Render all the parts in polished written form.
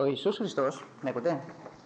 Ο Ιησούς Χριστός, με ακούτε?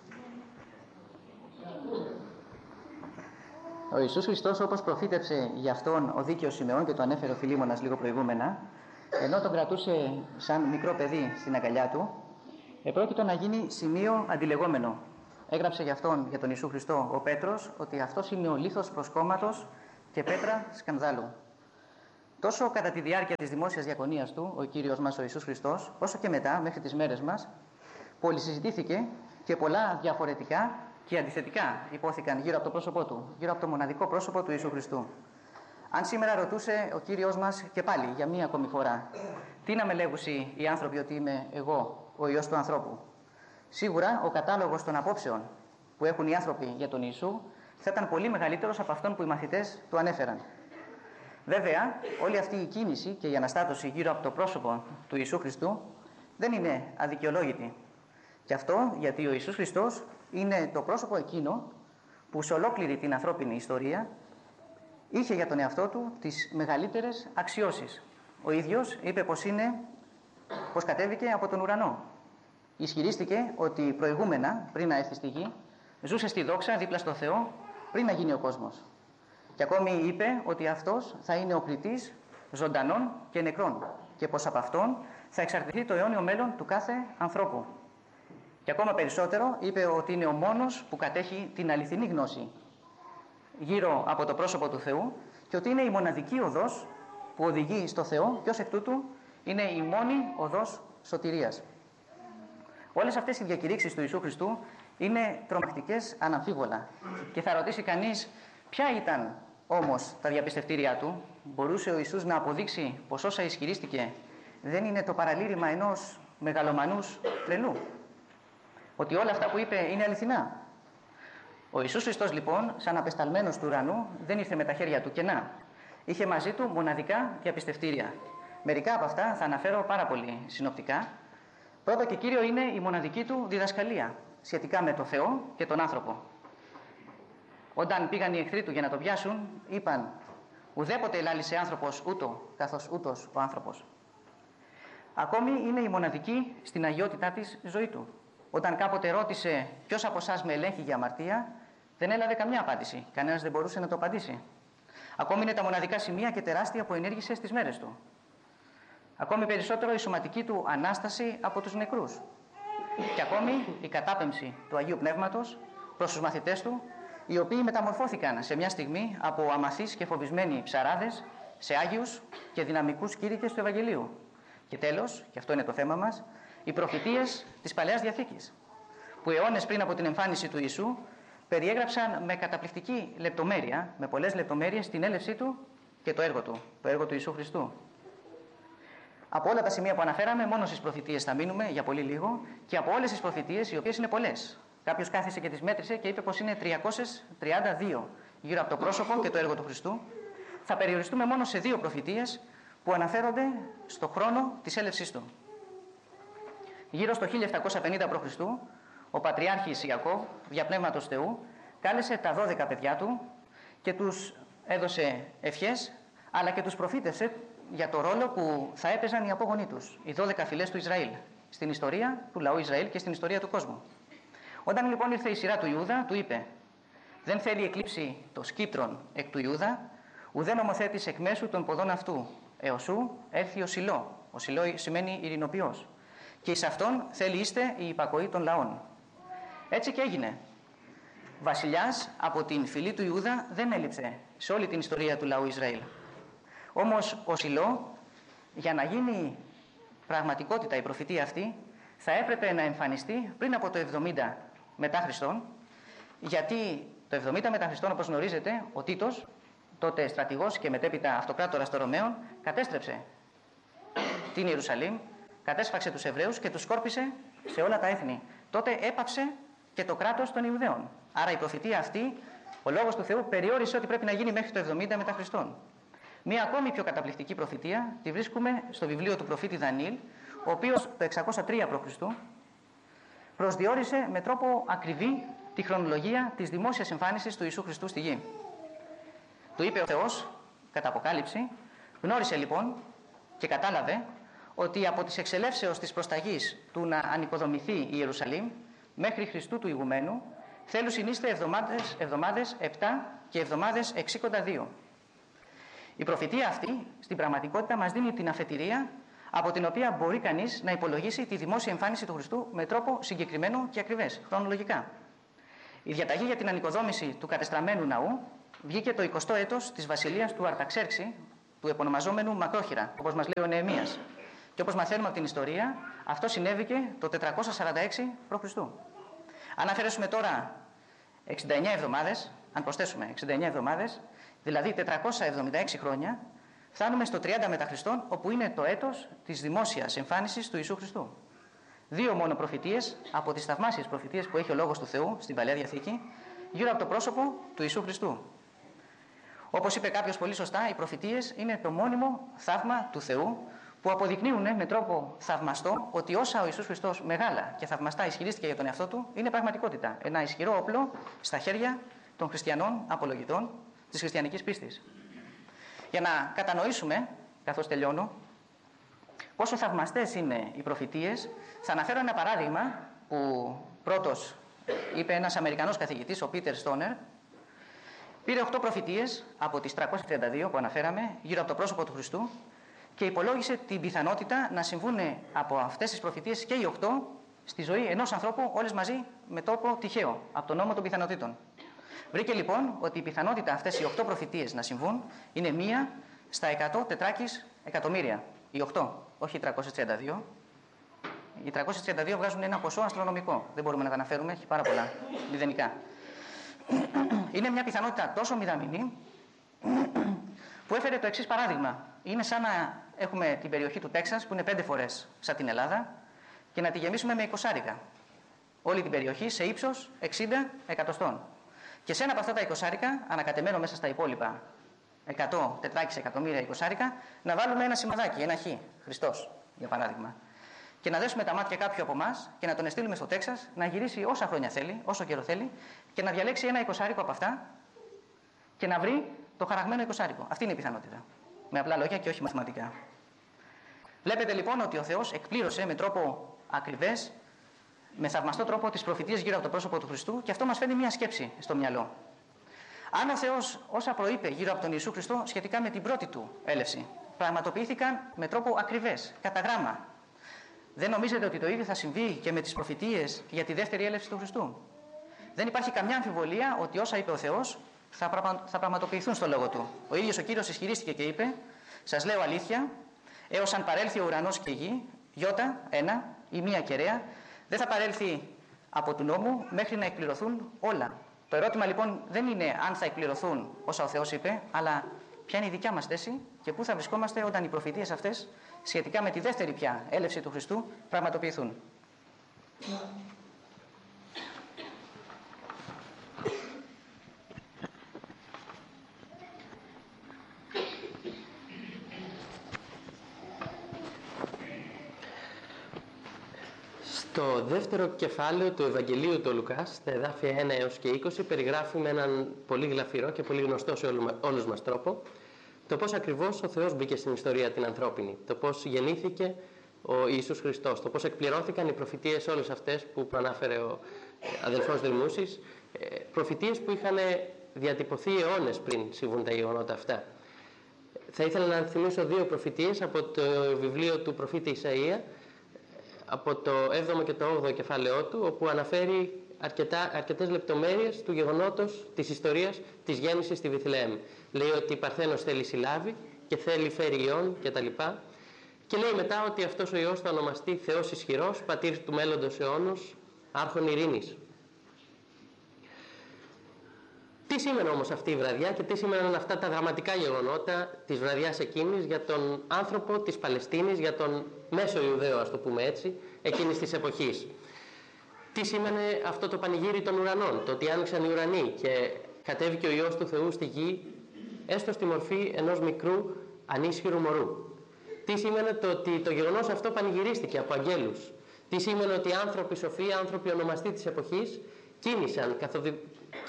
Ο Ιησούς Χριστός, όπως προφήτευσε για αυτόν ο δίκαιος Σιμεών και το ανέφερε ο Φιλίμωνας λίγο προηγούμενα, ενώ τον κρατούσε σαν μικρό παιδί στην αγκαλιά του, επρόκειτο να γίνει σημείο αντιλεγόμενο. Έγραψε για αυτόν, για τον Ιησού Χριστό, ο Πέτρος, ότι αυτός είναι ο λίθος προσκόμματος και πέτρα σκανδάλου. Τόσο κατά τη διάρκεια της δημόσιας διακονίας του, ο Κύριος μας ο Ιησούς Χριστός, όσο και μετά, μέχρι τις μέρες μας, πολυσυζητήθηκε και πολλά διαφορετικά και αντιθετικά υπόθηκαν γύρω από το πρόσωπό του, γύρω από το μοναδικό πρόσωπο του Ιησού Χριστού. Αν σήμερα ρωτούσε ο Κύριος μας και πάλι για μία ακόμη φορά, τι να με λέγουσι οι άνθρωποι ότι είμαι εγώ, ο Υιός του ανθρώπου, σίγουρα ο κατάλογος των απόψεων που έχουν οι άνθρωποι για τον Ιησού θα ήταν πολύ μεγαλύτερος από αυτόν που οι μαθητές του ανέφεραν. Βέβαια, όλη αυτή η κίνηση και η αναστάτωση γύρω από το πρόσωπο του Ιησού Χριστού δεν είναι αδικαιολόγητη. Και αυτό γιατί ο Ιησούς Χριστός είναι το πρόσωπο εκείνο που σε ολόκληρη την ανθρώπινη ιστορία είχε για τον εαυτό του τις μεγαλύτερες αξιώσεις. Ο ίδιος είπε πως κατέβηκε από τον ουρανό. Ισχυρίστηκε ότι προηγούμενα, πριν να έρθει στη γη, ζούσε στη δόξα δίπλα στο Θεό πριν να γίνει ο κόσμος. Και ακόμη είπε ότι αυτός θα είναι ο κριτής ζωντανών και νεκρών και πως από αυτόν θα εξαρτηθεί το αιώνιο μέλλον του κάθε ανθρώπου. Και ακόμα περισσότερο είπε ότι είναι ο μόνος που κατέχει την αληθινή γνώση γύρω από το πρόσωπο του Θεού και ότι είναι η μοναδική οδός που οδηγεί στο Θεό και ως εκ τούτου είναι η μόνη οδός σωτηρίας. Όλες αυτές οι διακηρύξεις του Ιησού Χριστού είναι τρομακτικές αναμφίβολα και θα ρωτήσει κανείς ποια ήταν όμως τα διαπιστευτήριά του. Μπορούσε ο Ιησούς να αποδείξει πως όσα ισχυρίστηκε δεν είναι το παραλήρημα ενός μεγαλομανούς τρελού, ότι όλα αυτά που είπε είναι αληθινά? Ο Ιησούς Χριστός λοιπόν, σαν απεσταλμένος του ουρανού, δεν ήρθε με τα χέρια του κενά. Είχε μαζί του μοναδικά διαπιστευτήρια. Μερικά από αυτά θα αναφέρω πάρα πολύ συνοπτικά. Πρώτο και κύριο είναι η μοναδική του διδασκαλία σχετικά με το Θεό και τον άνθρωπο. Όταν πήγαν οι εχθροί του για να τον πιάσουν, είπαν «Ουδέποτε ελάλησε άνθρωπος ούτω, καθώς ούτως ο άνθρωπος». Ακόμη είναι η μοναδική στην αγιότητά της ζωή του. Όταν κάποτε ρώτησε ποιος από εσάς με ελέγχει για αμαρτία, δεν έλαβε καμιά απάντηση. Κανένας δεν μπορούσε να το απαντήσει. Ακόμη είναι τα μοναδικά σημεία και τεράστια που ενέργησε στις μέρες του. Ακόμη περισσότερο η σωματική του ανάσταση από τους νεκρούς. Και ακόμη η κατάπεμψη του Αγίου Πνεύματος προς τους μαθητές του, οι οποίοι μεταμορφώθηκαν σε μια στιγμή από αμαθείς και φοβισμένοι ψαράδες σε άγιους και δυναμικούς κήρυκες του Ευαγγελίου. Και τέλος, και αυτό είναι το θέμα μας, οι προφητείες της Παλαιάς Διαθήκης, που αιώνες πριν από την εμφάνιση του Ιησού περιέγραψαν με καταπληκτική λεπτομέρεια, με πολλές λεπτομέρειες, την έλευσή του και το έργο του, το έργο του Ιησού Χριστού. Από όλα τα σημεία που αναφέραμε, μόνο στις προφητείες θα μείνουμε για πολύ λίγο και από όλες τις προφητείες, οι οποίες είναι πολλές. Κάποιος κάθισε και τις μέτρησε και είπε πως είναι 332 γύρω από το πρόσωπο και το έργο του Χριστού. Θα περιοριστούμε μόνο σε δύο προφητείες που αναφέρονται στο χρόνο της έλευσής του. Γύρω στο 1750 π.Χ. ο Πατριάρχης Ιακώβ, δια πνεύματος Θεού, κάλεσε τα 12 παιδιά του και τους έδωσε ευχές, αλλά και τους προφήτευσε για το ρόλο που θα έπαιζαν οι απόγονοί τους, οι 12 φυλές του Ισραήλ, στην ιστορία του λαού Ισραήλ και στην ιστορία του κόσμου. Όταν λοιπόν ήρθε η σειρά του Ιούδα, του είπε: «Δεν θέλει εκλείψει το σκύπτρον εκ του Ιούδα, ουδέ νομοθέτης εκ μέσου των ποδών αυτού, εωσού έρθει ο Σιλό». Ο Σιλό σημαίνει ειρηνοποιός. Και εις αυτόν θέλει είστε η υπακοή των λαών. Έτσι και έγινε. Βασιλιάς από την φυλή του Ιούδα δεν έλειψε σε όλη την ιστορία του λαού Ισραήλ. Όμως ο Σιλό, για να γίνει πραγματικότητα η προφητεία αυτή, θα έπρεπε να εμφανιστεί πριν από το 70 μετά Χριστόν, γιατί το 70 μετά Χριστόν, όπως γνωρίζετε, ο Τίτος, τότε στρατηγός και μετέπειτα αυτοκράτορας των Ρωμαίων, κατέστρεψε την Ιερουσαλήμ, κατέσφαξε τους Εβραίους και τους σκόρπισε σε όλα τα έθνη. Τότε έπαψε και το κράτος των Ιουδαίων. Άρα η προφητεία αυτή, ο λόγος του Θεού, περιόρισε ότι πρέπει να γίνει μέχρι το 70 μετά Χριστόν. Μία ακόμη πιο καταπληκτική προφητεία τη βρίσκουμε στο βιβλίο του προφήτη Δανιήλ, ο οποίος το 603 π.Χ. προσδιορίσε με τρόπο ακριβή τη χρονολογία της δημόσιας εμφάνισης του Ιησού Χριστού στη γη. Του είπε ο Θεός, κατά αποκάλυψη, γνώρισε λοιπόν και κατάλαβε ότι από τις εξελεύσεως της προσταγής του να ανοικοδομηθεί η Ιερουσαλήμ μέχρι Χριστού του ηγουμένου θέλουν συνείστε εβδομάδες 7 και εβδομάδες 62. Η προφητεία αυτή στην πραγματικότητα μας δίνει την αφετηρία από την οποία μπορεί κανείς να υπολογίσει τη δημόσια εμφάνιση του Χριστού με τρόπο συγκεκριμένο και ακριβές, χρονολογικά. Η διαταγή για την ανοικοδόμηση του κατεστραμμένου ναού βγήκε το 20ο έτος της βασιλείας του Αρταξέρξη, του επωνομαζόμενου Μακρόχειρα, όπως μας λέει ο Νεεμίας. Και όπως μαθαίνουμε από την ιστορία, αυτό συνέβηκε το 446 π.Χ. Αν αφαιρέσουμε τώρα 69 εβδομάδες, αν προσθέσουμε 69 εβδομάδες, δηλαδή 476 χρόνια, φτάνουμε στο 30 μετά Χριστόν, όπου είναι το έτος της δημόσιας εμφάνισης του Ιησού Χριστού. 2 μόνο προφητείες από τις θαυμάσιες προφητείες που έχει ο Λόγος του Θεού στην Παλαιά Διαθήκη, γύρω από το πρόσωπο του Ιησού Χριστού. Όπως είπε κάποιος πολύ σωστά, οι προφητείες είναι το μόνιμο θαύμα του Θεού που αποδεικνύουν με τρόπο θαυμαστό ότι όσα ο Ιησούς Χριστός μεγάλα και θαυμαστά ισχυρίστηκε για τον εαυτό του είναι πραγματικότητα. Ένα ισχυρό όπλο στα χέρια των χριστιανών απολογητών της χριστιανικής πίστης. Για να κατανοήσουμε, καθώς τελειώνω, πόσο θαυμαστές είναι οι προφητείες, θα αναφέρω ένα παράδειγμα που πρώτος είπε ένας Αμερικανός καθηγητής, ο Πίτερ Στόνερ. Πήρε 8 προφητείες από τις 332 που αναφέραμε γύρω από το πρόσωπο του Χριστού και υπολόγισε την πιθανότητα να συμβούν από αυτές τις προφητείες και οι 8 στη ζωή ενός ανθρώπου, όλες μαζί με τρόπο τυχαίο, από τον νόμο των πιθανότητων. Βρήκε λοιπόν ότι η πιθανότητα αυτές οι 8 προφητείες να συμβούν είναι 1 στα 100 τετράκις εκατομμύρια. Οι 8, όχι οι 332. Οι 332 βγάζουν ένα ποσό αστρονομικό. Δεν μπορούμε να τα αναφέρουμε, έχει πάρα πολλά μηδενικά. Είναι μια πιθανότητα τόσο μηδαμινή που έφερε το εξής παράδειγμα. Είναι σαν να έχουμε την περιοχή του Τέξας που είναι 5 φορές σαν την Ελλάδα και να τη γεμίσουμε με 20. Όλη την περιοχή σε ύψος 60 εκατοστών. Και σε ένα από αυτά τα 20, ανακατεμένο μέσα στα υπόλοιπα 100 τετράκις εκατομμύρια 20, να βάλουμε ένα σημαδάκι, ένα Χ, Χριστός, για παράδειγμα. Και να δέσουμε τα μάτια κάποιου από εμάς και να τον εστείλουμε στο Τέξας να γυρίσει όσα χρόνια θέλει, όσο καιρό θέλει, και να διαλέξει ένα 20 από αυτά και να βρει το χαραγμένο 20. Αυτή είναι η πιθανότητα. Με απλά λόγια και όχι μαθηματικά. Βλέπετε λοιπόν ότι ο Θεός εκπλήρωσε με τρόπο ακριβές, με θαυμαστό τρόπο τις προφητείες γύρω από το πρόσωπο του Χριστού και αυτό μας φέρνει μια σκέψη στο μυαλό. Αν ο Θεός όσα προείπε γύρω από τον Ιησού Χριστό σχετικά με την πρώτη του έλευση πραγματοποιήθηκαν με τρόπο ακριβές, κατά γράμμα, δεν νομίζετε ότι το ίδιο θα συμβεί και με τις προφητείες για τη δεύτερη έλευση του Χριστού? Δεν υπάρχει καμιά αμφιβολία ότι όσα είπε ο Θεός θα πραγματοποιηθούν στο λόγο του. Ο ίδιος ο Κύριος ισχυρίστηκε και είπε: «Σας λέω αλήθεια, έως αν παρέλθει ο ουρανός και η γη, γιώτα, ένα ή μία κεραία, δεν θα παρέλθει από του νόμου μέχρι να εκπληρωθούν όλα». Το ερώτημα λοιπόν δεν είναι αν θα εκπληρωθούν όσα ο Θεός είπε, αλλά ποια είναι η δικιά μας θέση και πού θα βρισκόμαστε όταν οι προφητείες αυτές σχετικά με τη δεύτερη πια έλευση του Χριστού πραγματοποιηθούν. Στο δεύτερο κεφάλαιο του Ευαγγελίου του Λουκάς, στα εδάφια 1 έως και 20, περιγράφει με έναν πολύ γλαφυρό και πολύ γνωστό σε όλους μας τρόπο το πώς ακριβώς ο Θεός μπήκε στην ιστορία την ανθρώπινη, το πώς γεννήθηκε ο Ιησούς Χριστός, το πώς εκπληρώθηκαν οι προφητείες όλες αυτές που προανάφερε ο αδελφός Δρυμούσης, προφητείες που είχαν διατυπωθεί αιώνες πριν συμβούν τα γεγονότα αυτά. Θα ήθελα να θυμίσω 2 προφητείες από το βιβλίο του προφήτη Ισαΐα, από το 7ο και το 8ο κεφάλαιό του, όπου αναφέρει αρκετές λεπτομέρειες του γεγονότος της ιστορίας της γέννησης στη Βιθλεέμ. Λέει ότι η Παρθένος θέλει συλλάβει και θέλει φέρει ιών κτλ. Και λέει μετά ότι αυτός ο ιός θα ονομαστεί Θεός ισχυρός, πατήρ του μέλλοντος αιώνος, άρχον ειρήνης. Τι σήμαινε όμως αυτή η βραδιά και τι σήμαιναν αυτά τα δραματικά γεγονότα της βραδιάς εκείνης για τον άνθρωπο της Παλαιστίνης, για τον μέσο Ιουδαίο, ας το πούμε έτσι, εκείνης της εποχής? Τι σήμαινε αυτό το πανηγύρι των ουρανών, το ότι άνοιξαν οι ουρανοί και κατέβηκε ο Υιός του Θεού στη γη, έστω στη μορφή ενός μικρού ανίσχυρου μωρού? Τι σήμαινε το ότι το γεγονός αυτό πανηγυρίστηκε από αγγέλους? Τι σήμαινε ότι οι άνθρωποι σοφοί, άνθρωποι ονομαστοί της εποχής,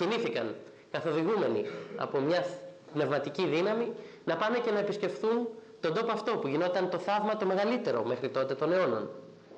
κινήθηκαν καθοδηγούμενοι από μια πνευματική δύναμη να πάνε και να επισκεφθούν τον τόπο αυτό που γινόταν το θαύμα το μεγαλύτερο μέχρι τότε των αιώνων.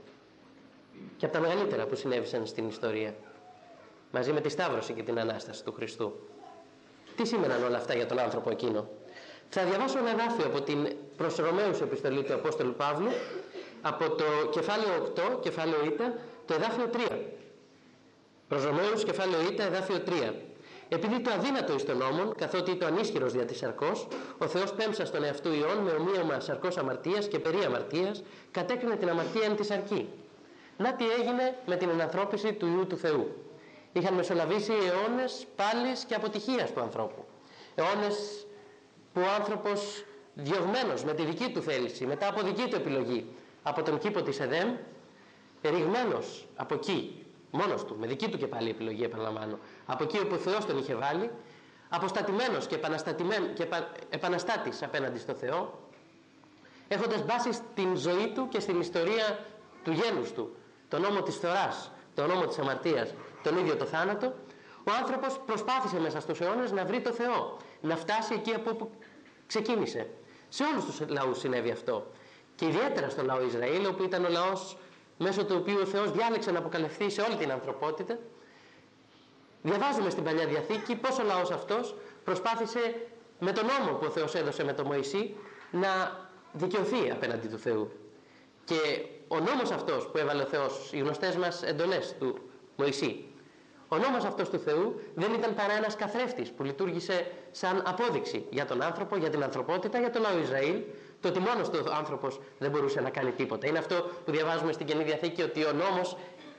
Και από τα μεγαλύτερα που συνέβησαν στην ιστορία. Μαζί με τη Σταύρωση και την Ανάσταση του Χριστού. Τι σήμαιναν όλα αυτά για τον άνθρωπο εκείνο? Θα διαβάσω ένα εδάφιο από την προς Ρωμαίους επιστολή του Απόστολου Παύλου, από το κεφάλαιο 8, κεφάλαιο Ι, το εδάφιο 3. Προς Ρωμαίους, κεφάλαιο Ι, εδάφιο 3. Επειδή το αδύνατο εις τον νόμον, καθότι το ανίσχυρος δια της σαρκός, ο Θεός πέμψα στον εαυτού ιών με ομοίωμα σαρκός αμαρτίας και περί αμαρτίας, κατέκρινε την αμαρτία εν τη σαρκή. Να τι έγινε με την ενανθρώπιση του Υιού του Θεού. Είχαν μεσολαβήσει αιώνες πάλης και αποτυχίας του ανθρώπου. Αιώνες που ο άνθρωπος, διωγμένος με τη δική του θέληση, μετά από δική του επιλογή, από τον κήπο της Εδέμ, ρηγμένος από εκεί, μόνος του, με δική του και πάλι επιλογή, επαναλαμβάνω, από εκεί όπου ο Θεός τον είχε βάλει, αποστατημένος και επαναστάτης απέναντι στο Θεό, έχοντας βάσει στην ζωή του και στην ιστορία του γένους του, τον νόμο της φθοράς, τον νόμο της αμαρτίας, τον ίδιο το θάνατο, ο άνθρωπος προσπάθησε μέσα στους αιώνες να βρει το Θεό, να φτάσει εκεί από όπου ξεκίνησε. Σε όλους τους λαούς συνέβη αυτό. Και ιδιαίτερα στο λαό Ισραήλ, όπου ήταν ο λαός μέσω του οποίου ο Θεός διάλεξε να αποκαλυφθεί σε όλη την ανθρωπότητα. Διαβάζουμε στην Παλιά Διαθήκη πώς ο λαός αυτός προσπάθησε με τον νόμο που ο Θεός έδωσε με τον Μωυσή να δικαιωθεί απέναντι του Θεού. Και ο νόμος αυτός που έβαλε ο Θεός, οι γνωστές μας εντολές του Μωυσή, ο νόμος αυτός του Θεού δεν ήταν παρά ένας καθρέφτης που λειτουργήσε σαν απόδειξη για τον άνθρωπο, για την ανθρωπότητα, για το λαό Ισραήλ, το ότι μόνος του ο άνθρωπος δεν μπορούσε να κάνει τίποτα. Είναι αυτό που διαβάζουμε στην Καινή Διαθήκη, ότι ο νόμος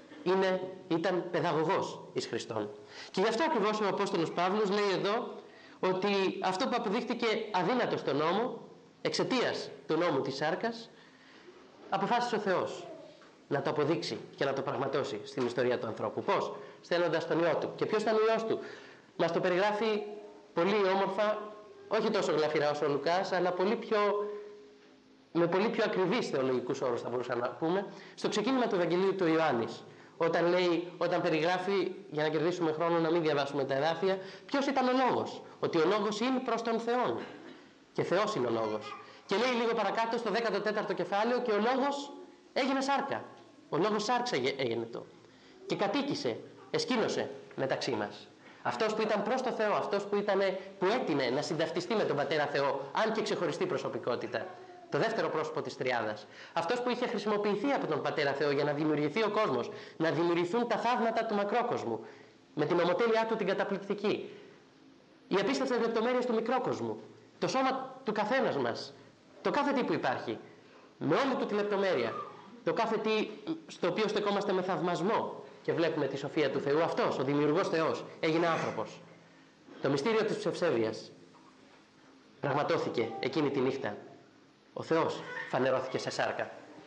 ήταν παιδαγωγός εις Χριστόν. Και γι' αυτό ακριβώς ο Απόστολος Παύλος λέει εδώ ότι αυτό που αποδείχτηκε αδύνατο στον νόμο, εξαιτίας του νόμου της σάρκας, αποφάσισε ο Θεός να το αποδείξει και να το πραγματώσει στην ιστορία του ανθρώπου. Πώς? Στέλνοντας τον Υιό του. Και ποιος ήταν ο Υιός του? Μας το περιγράφει πολύ όμορφα, όχι τόσο γλαφυρά όσο ο Λουκάς, αλλά με πολύ πιο ακριβείς θεολογικούς όρους θα μπορούσαμε να πούμε, στο ξεκίνημα του Ευαγγελίου του Ιωάννης. Όταν περιγράφει, για να κερδίσουμε χρόνο να μην διαβάσουμε τα εδάφια, ποιος ήταν ο Λόγος. Ότι ο Λόγος είναι προς τον Θεόν. Και Θεός είναι ο Λόγος. Και λέει λίγο παρακάτω στο 14ο κεφάλαιο, και ο Λόγος έγινε σάρκα. Ο Λόγος σάρξα έγινε το. Και κατοίκησε, εσκήνωσε μεταξύ μας. Αυτός που ήταν προς το Θεό, αυτός που έτεινε να συνταυτιστεί με τον Πατέρα Θεό, αν και ξεχωριστή προσωπικότητα. Το δεύτερο πρόσωπο της Τριάδας. Αυτός που είχε χρησιμοποιηθεί από τον Πατέρα Θεό για να δημιουργηθεί ο κόσμος, να δημιουργηθούν τα θαύματα του μακρόκοσμου, με την ομοτέλειά του την καταπληκτική. Οι απίστευτες λεπτομέρειες του μικρόκοσμου, το σώμα του καθένας μας, το κάθε τι που υπάρχει, με όλη του τη λεπτομέρεια, το κάθε τι στο οποίο στεκόμαστε με θαυμασμό και βλέπουμε τη σοφία του Θεού. Αυτός, ο δημιουργός Θεός, έγινε άνθρωπος. Το μυστήριο της ψευσέβειας πραγματώθηκε εκείνη τη νύχτα. Ο Θεός φανερώθηκε σε σάρκα.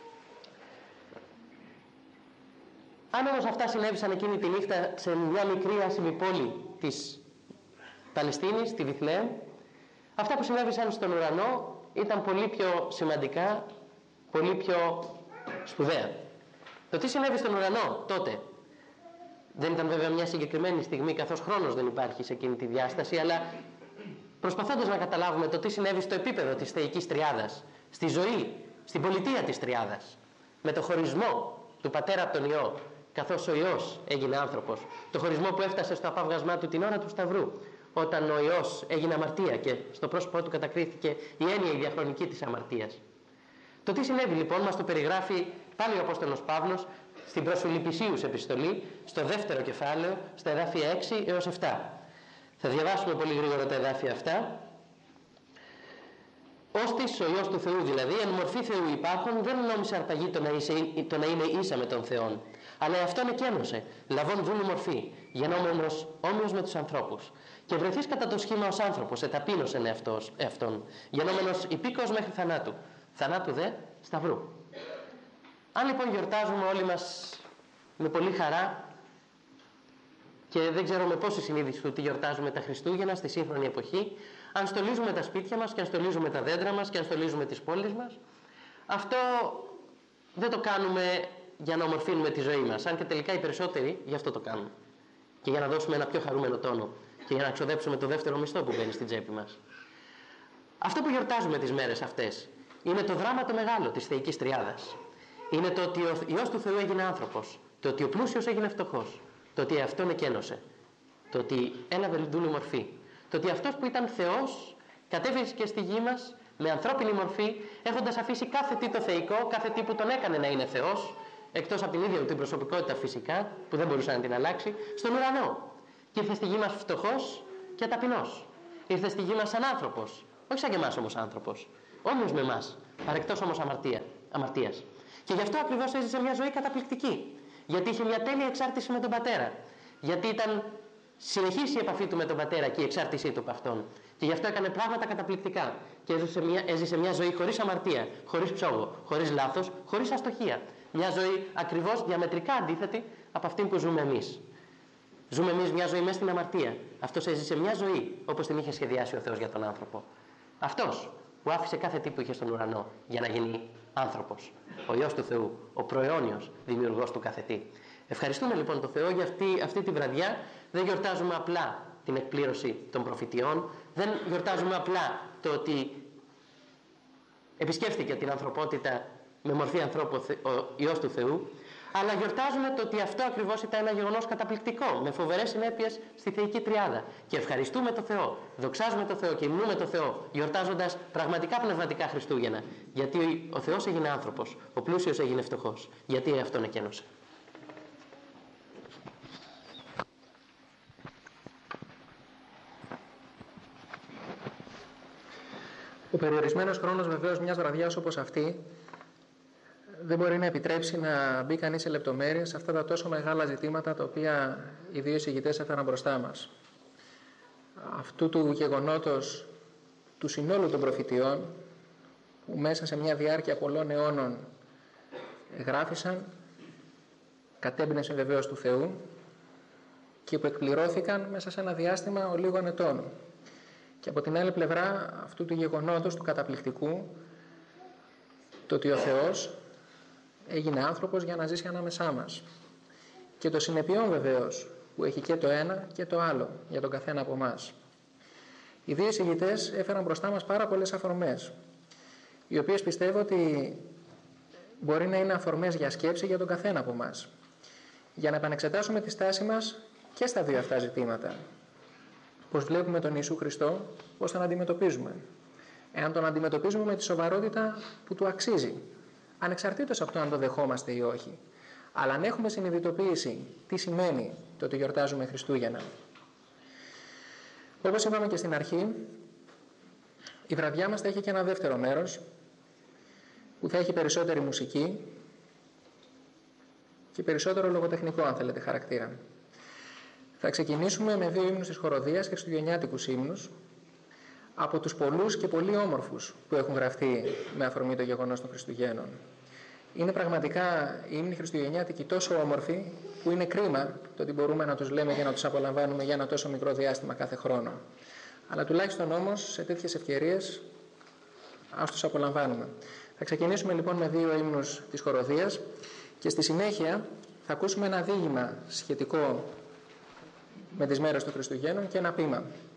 Αν όμως αυτά συνέβησαν εκείνη τη νύχτα σε μια μικρή άσημη πόλη της Παλαιστίνης, τη Βιθλεέμ, αυτά που συνέβησαν στον ουρανό ήταν πολύ πιο σημαντικά, πολύ πιο σπουδαία. Το τι συνέβη στον ουρανό τότε δεν ήταν βέβαια μια συγκεκριμένη στιγμή, καθώς χρόνος δεν υπάρχει σε εκείνη τη διάσταση, αλλά προσπαθώντας να καταλάβουμε το τι συνέβη στο επίπεδο της θεϊκής τριάδας, στη ζωή, στην πολιτεία της τριάδας, με το χωρισμό του Πατέρα από τον Υιό, καθώς ο Υιός έγινε άνθρωπος, το χωρισμό που έφτασε στο απάβγασμά του την ώρα του Σταυρού, όταν ο Υιός έγινε αμαρτία και στο πρόσωπό του κατακρίθηκε η έννοια η διαχρονική της αμαρτίας. Το τι συνέβη λοιπόν μας το περιγράφει πάλι ο Απόστολος Παύλος στην προς Φιλιππισίους επιστολή, στο δεύτερο κεφάλαιο, στα εδάφια 6 έως 7. Θα διαβάσουμε πολύ γρήγορα τα εδάφια αυτά. Ώστις ο Υιός του Θεού δηλαδή, εν μορφή Θεού υπάρχον, δεν νόμισε αρπαγή το να είναι ίσα με τον Θεόν, αλλά αυτόν εκένωσε, λαβών δούλου μορφή, γενόμενος όμοιος με τους ανθρώπους. Και βρεθείς κατά το σχήμα ως άνθρωπος, εταπείνωσεν εαυτόν, γενόμενος υπήκος μέχρι θανάτου, θανάτου δε σταυρού. Αν λοιπόν γιορτάζουμε όλοι μας με πολύ χαρά, και δεν ξέρω με πόση συνείδηση του τι γιορτάζουμε τα Χριστούγεννα στη σύγχρονη εποχή, αν στολίζουμε τα σπίτια μας και αν στολίζουμε τα δέντρα μας και αν στολίζουμε τις πόλεις μας, αυτό δεν το κάνουμε για να ομορφύνουμε τη ζωή μας, αν και τελικά οι περισσότεροι γι' αυτό το κάνουν. Και για να δώσουμε ένα πιο χαρούμενο τόνο και για να ξοδέψουμε το δεύτερο μισθό που μπαίνει στην τσέπη μας. Αυτό που γιορτάζουμε τις μέρες αυτές Είναι το δράμα το μεγάλο της θεϊκής τριάδας. Είναι το ότι ο Υιός του Θεού έγινε άνθρωπος. Το ότι ο πλούσιος έγινε φτωχός. Το ότι αυτόν εκένωσε. Το ότι έλαβε δούλου μορφή. Το ότι αυτός που ήταν Θεός κατέβηκε στη γη μας με ανθρώπινη μορφή, έχοντας αφήσει κάθε τι το θεϊκό, κάθε τι που τον έκανε να είναι Θεός, εκτός από την ίδια του την προσωπικότητα φυσικά, που δεν μπορούσε να την αλλάξει, στον ουρανό. Και ήρθε στη γη μας φτωχός και ταπεινός. Ήρθε στη γη μας σαν άνθρωπος. Όχι σαν και εμάς όμως άνθρωπος. Όμοιος με εμάς, παρεκτός όμως αμαρτίας. Και γι' αυτό ακριβώς έζησε μια ζωή καταπληκτική. Γιατί είχε μια τέλεια εξάρτηση με τον πατέρα. Γιατί ήταν συνεχής η επαφή του με τον πατέρα και η εξάρτησή του από αυτόν. Και γι' αυτό έκανε πράγματα καταπληκτικά. Και έζησε μια ζωή χωρίς αμαρτία, χωρίς ψόγο, χωρίς λάθος, χωρίς αστοχία. Μια ζωή ακριβώς διαμετρικά αντίθετη από αυτή που ζούμε εμείς. Ζούμε εμείς μια ζωή μέσα στην αμαρτία. Αυτός έζησε μια ζωή όπως την είχε σχεδιάσει ο Θεός για τον άνθρωπο. Αυτός που άφησε κάθε τι που είχε στον ουρανό για να γίνει άνθρωπος. Ο Υιός του Θεού, ο προαιώνιος δημιουργός του κάθε τι. Ευχαριστούμε λοιπόν τον Θεό για αυτή τη βραδιά. Δεν γιορτάζουμε απλά την εκπλήρωση των προφητιών. Δεν γιορτάζουμε απλά το ότι επισκέφθηκε την ανθρωπότητα με μορφή ανθρώπου ο Υιός του Θεού, αλλά γιορτάζουμε το ότι αυτό ακριβώς ήταν ένα γεγονός καταπληκτικό, με φοβερές συνέπειες στη θεϊκή τριάδα. Και ευχαριστούμε τον Θεό, δοξάζουμε τον Θεό και υμνούμε τον Θεό, γιορτάζοντας πραγματικά πνευματικά Χριστούγεννα. Γιατί ο Θεός έγινε άνθρωπος, ο πλούσιος έγινε φτωχός. Γιατί αυτόν εκένωσε. Ο περιορισμένος χρόνος βεβαίως μιας βραδιάς όπως αυτή δεν μπορεί να επιτρέψει να μπει κανείς σε λεπτομέρειες σε αυτά τα τόσο μεγάλα ζητήματα τα οποία οι δύο εισηγητές έφεραν μπροστά μας. Αυτού του γεγονότος του συνόλου των προφητιών που μέσα σε μια διάρκεια πολλών αιώνων γράφησαν, κατέμπνευση βεβαίως του Θεού και που εκπληρώθηκαν μέσα σε ένα διάστημα ολίγων ετών. Και από την άλλη πλευρά αυτού του γεγονότος του καταπληκτικού, το ότι ο Θεός έγινε άνθρωπος για να ζήσει ανάμεσά μας. Και το συνεπειών βεβαίως που έχει και το ένα και το άλλο για τον καθένα από εμάς. Οι δύο εισηγητές έφεραν μπροστά μας πάρα πολλές αφορμές, οι οποίες πιστεύω ότι μπορεί να είναι αφορμές για σκέψη για τον καθένα από εμάς, για να επανεξετάσουμε τη στάση μας και στα δύο αυτά ζητήματα. Πώς βλέπουμε τον Ιησού Χριστό, πώς τον αντιμετωπίζουμε. Εάν τον αντιμετωπίζουμε με τη σοβαρότητα που του αξίζει, ανεξαρτήτως από το αν το δεχόμαστε ή όχι. Αλλά αν έχουμε συνειδητοποίηση τι σημαίνει το ότι γιορτάζουμε Χριστούγεννα. Όπως είπαμε και στην αρχή, η βραδιά μας θα έχει και ένα δεύτερο μέρος που θα έχει περισσότερη μουσική και περισσότερο λογοτεχνικό, αν θέλετε, χαρακτήρα. Θα ξεκινήσουμε με 2 ύμνους της χοροδίας, χριστουγεννιάτικους ύμνους, από τους πολλούς και πολύ όμορφους που έχουν γραφτεί με αφορμή το γεγονός των Χριστουγέννων. Είναι πραγματικά οι ύμνοι χριστουγεννιάτικοι τόσο όμορφοι που είναι κρίμα το ότι μπορούμε να τους λέμε και να τους απολαμβάνουμε για ένα τόσο μικρό διάστημα κάθε χρόνο. Αλλά τουλάχιστον όμως σε τέτοιες ευκαιρίες ας τους απολαμβάνουμε. Θα ξεκινήσουμε λοιπόν με 2 ύμνους της χοροδίας και στη συνέχεια θα ακούσουμε ένα διήγημα σχετικό με τις μέρες των Χριστουγέννων και ένα ποίημα.